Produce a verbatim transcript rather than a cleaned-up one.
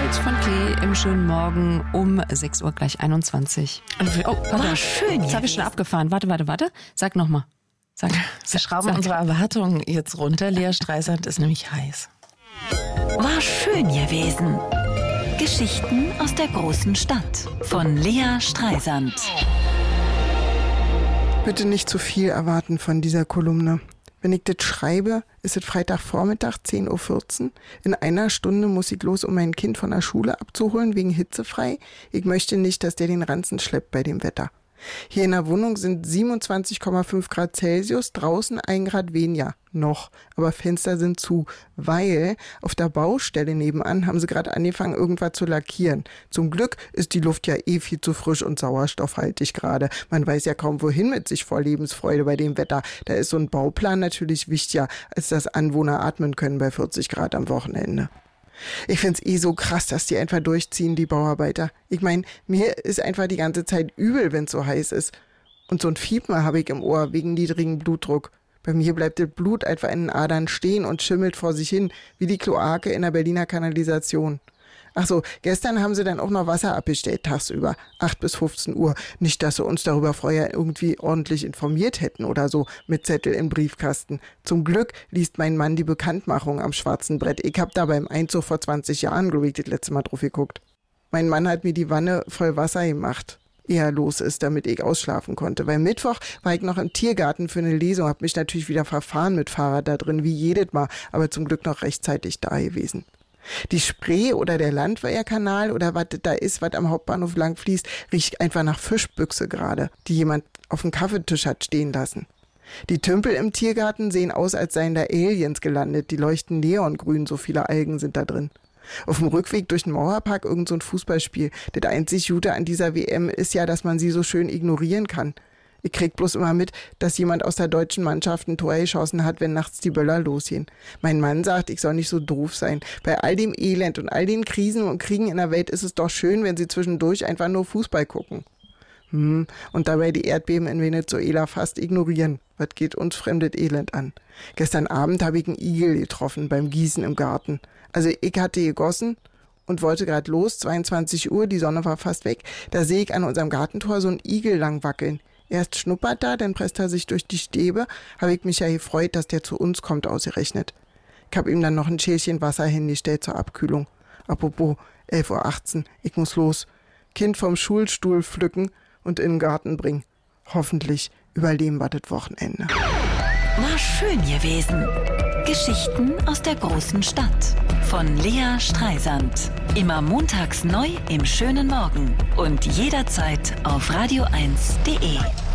Schuld von Klee im schönen Morgen um sechs Uhr gleich einundzwanzig. Oh, warte. War schön. Jetzt habe ich schon abgefahren. Warte, warte, warte. Sag nochmal. Sag. Wir schrauben sag. unsere Erwartungen jetzt runter. Lea Streisand ist nämlich heiß. War schön gewesen. Geschichten aus der großen Stadt von Lea Streisand. Bitte nicht zu viel erwarten von dieser Kolumne. Wenn ich das schreibe, ist es Freitagvormittag, zehn Uhr vierzehn. In einer Stunde muss ich los, um mein Kind von der Schule abzuholen, wegen hitzefrei. Ich möchte nicht, dass der den Ranzen schleppt bei dem Wetter. Hier in der Wohnung sind siebenundzwanzig Komma fünf Grad Celsius, draußen ein Grad weniger. Noch, aber Fenster sind zu, weil auf der Baustelle nebenan haben sie gerade angefangen, irgendwas zu lackieren. Zum Glück ist die Luft ja eh viel zu frisch und sauerstoffhaltig gerade. Man weiß ja kaum wohin mit sich vor Lebensfreude bei dem Wetter. Da ist so ein Bauplan natürlich wichtiger, als dass Anwohner atmen können bei vierzig Grad am Wochenende. Ich find's eh so krass, dass die einfach durchziehen, die Bauarbeiter. Ich mein, mir ist einfach die ganze Zeit übel, wenn's so heiß ist. Und so ein Fiepen habe ich im Ohr wegen niedrigem Blutdruck. Bei mir bleibt das Blut einfach in den Adern stehen und schimmelt vor sich hin, wie die Kloake in der Berliner Kanalisation. Ach so, gestern haben sie dann auch noch Wasser abgestellt, tagsüber, acht bis fünfzehn Uhr. Nicht, dass sie uns darüber vorher irgendwie ordentlich informiert hätten oder so, mit Zettel im Briefkasten. Zum Glück liest mein Mann die Bekanntmachung am schwarzen Brett. Ich hab da beim Einzug vor zwanzig Jahren, glaube ich, das letzte Mal drauf geguckt. Mein Mann hat mir die Wanne voll Wasser gemacht, ehe er los ist, damit ich ausschlafen konnte. Weil Mittwoch war ich noch im Tiergarten für eine Lesung, hab mich natürlich wieder verfahren mit Fahrrad da drin, wie jedes Mal, aber zum Glück noch rechtzeitig da gewesen. Die Spree oder der Landwehrkanal oder was da ist, was am Hauptbahnhof lang fließt, riecht einfach nach Fischbüchse gerade, die jemand auf dem Kaffeetisch hat stehen lassen. Die Tümpel im Tiergarten sehen aus, als seien da Aliens gelandet. Die leuchten neongrün, so viele Algen sind da drin. Auf dem Rückweg durch den Mauerpark irgend so ein Fußballspiel. Das einzig Gute an dieser W M ist ja, dass man sie so schön ignorieren kann. Ich krieg bloß immer mit, dass jemand aus der deutschen Mannschaft ein Tor geschossen hat, wenn nachts die Böller losgehen. Mein Mann sagt, ich soll nicht so doof sein. Bei all dem Elend und all den Krisen und Kriegen in der Welt ist es doch schön, wenn sie zwischendurch einfach nur Fußball gucken. Hm, und dabei die Erdbeben in Venezuela fast ignorieren. Was geht uns fremdes Elend an? Gestern Abend habe ich einen Igel getroffen beim Gießen im Garten. Also ich hatte gegossen und wollte gerade los, zweiundzwanzig Uhr, die Sonne war fast weg. Da sehe ich an unserem Gartentor so einen Igel lang wackeln. Erst schnuppert er, dann presst er sich durch die Stäbe. Habe ich mich ja gefreut, dass der zu uns kommt, ausgerechnet. Ich habe ihm dann noch ein Schälchen Wasser hingestellt zur Abkühlung. Apropos, elf Uhr achtzehn, ich muss los. Kind vom Schulstuhl pflücken und in den Garten bringen. Hoffentlich überleben wir das Wochenende. War schön gewesen. Geschichten aus der großen Stadt von Lea Streisand. Immer montags neu im schönen Morgen und jederzeit auf radio eins punkt de.